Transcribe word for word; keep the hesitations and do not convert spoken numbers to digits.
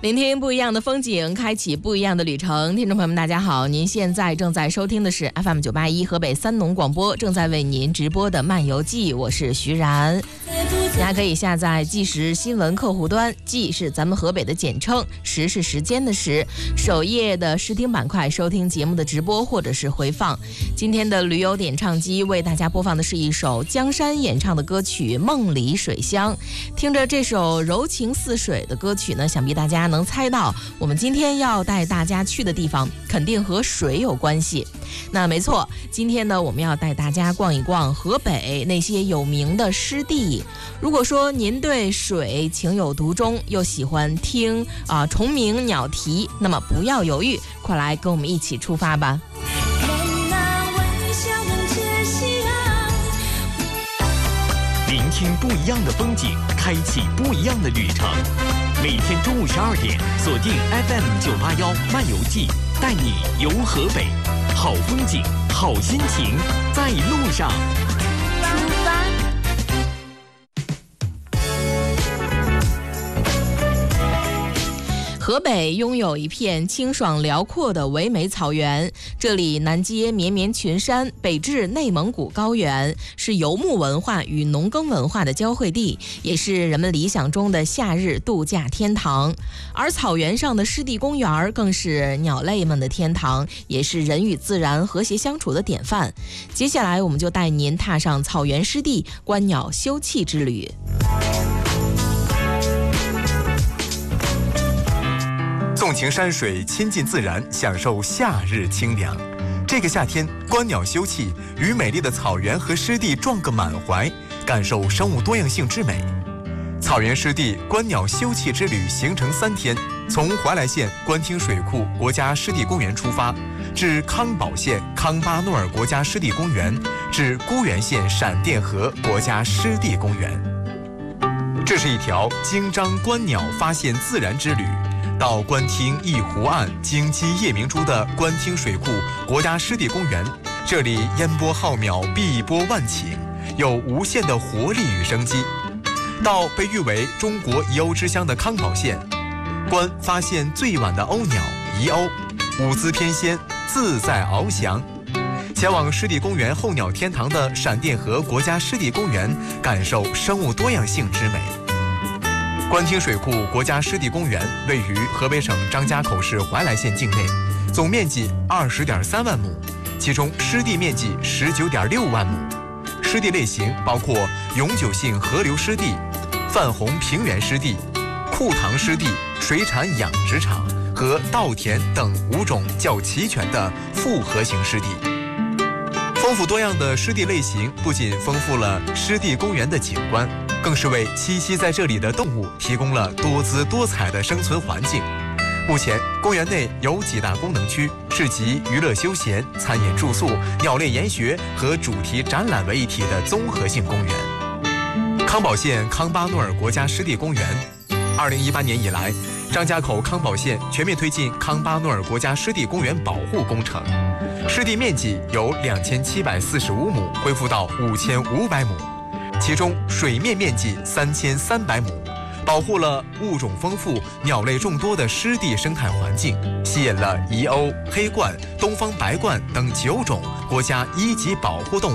聆听不一样的风景，开启不一样的旅程。听众朋友们大家好，您现在正在收听的是 F M 九八一河北三农广播正在为您直播的漫游记，我是徐然。大家可以下载即时新闻客户端，即是咱们河北的简称，时是时间的时，首页的试听板块收听节目的直播或者是回放。今天的旅游点唱机为大家播放的是一首江山演唱的歌曲《梦里水乡》。听着这首柔情似水的歌曲呢，想必大家能猜到我们今天要带大家去的地方肯定和水有关系。那没错，今天呢我们要带大家逛一逛河北那些有名的湿地。如果说您对水情有独钟，又喜欢听啊、呃、虫鸣鸟啼，那么不要犹豫，快来跟我们一起出发吧。 聆听不一样的风景，开启不一样的旅程。每天中午十二点，锁定 F M 九八幺漫游记，带你游河北，好风景，好心情，在路上。 出发。河北拥有一片清爽辽阔的唯美草原，这里南接绵绵群山，北至内蒙古高原，是游牧文化与农耕文化的交汇地，也是人们理想中的夏日度假天堂。而草原上的湿地公园更是鸟类们的天堂，也是人与自然和谐相处的典范。接下来我们就带您踏上草原湿地观鸟休憩之旅。 纵情山水，亲近自然，享受夏日清凉。这个夏天，观鸟休憩，与美丽的草原和湿地撞个满怀，感受生物多样性之美。草原湿地观鸟休憩之旅行程三天，从怀来县官厅水库国家湿地公园出发，至康保县康巴诺尔国家湿地公园，至孤原县闪电河国家湿地公园。这是一条京张观鸟发现自然之旅。到官厅一湖岸金鸡夜明珠的官厅水库国家湿地公园，这里烟波浩渺，碧波万顷，有无限的活力与生机。到被誉为中国宜鸥之乡的康保县，观发现最晚的鸥鸟宜鸥，舞姿翩跹，自在翱翔。前往湿地公园候鸟天堂的闪电河国家湿地公园，感受生物多样性之美。官厅水库国家湿地公园位于河北省张家口市怀来县境内，总面积二十点三万亩，其中湿地面积十九点六万亩。湿地类型包括永久性河流湿地、泛红平原湿地、库塘湿地、水产养殖场和稻田等五种较齐全的复合型湿地。丰富多样的湿地类型不仅丰富了湿地公园的景观，更是为栖息在这里的动物提供了多姿多彩的生存环境。目前，公园内有几大功能区，是集娱乐休闲、餐饮住宿、鸟类研学和主题展览为一体的综合性公园。康保县康巴诺尔国家湿地公园，二零一八年以来，张家口康保县全面推进康巴诺尔国家湿地公园保护工程，湿地面积由两千七百四十五亩恢复到五千五百亩。其中水面面积三千三百亩，保护了物种丰富、鸟类众多的湿地生态环境，吸引了宜鸥、黑鹳、东方白鹳等九种国家一级保护动物。